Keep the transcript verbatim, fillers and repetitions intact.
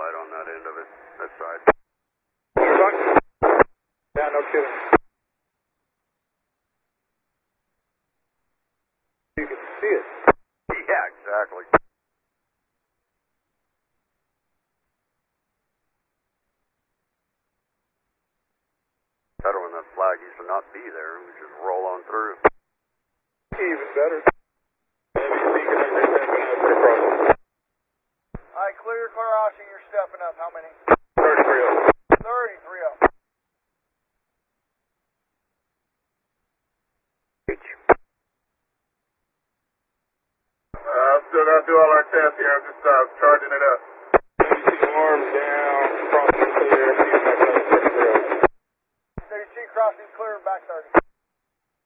light on that end of it, that side. Yeah, no kidding. You can see it. Yeah, exactly. Better when that flag used to not be there. We just roll on through. Even better. Alright, clear, clear, Austin, you're stepping up. How many? thirty-three up. thirty-three up. Uh, still got to do all our tests here. I'm just uh, charging it up. Arms down, crossing clear, see if I can thirty-three up. thirty-two crossing clear, back thirty.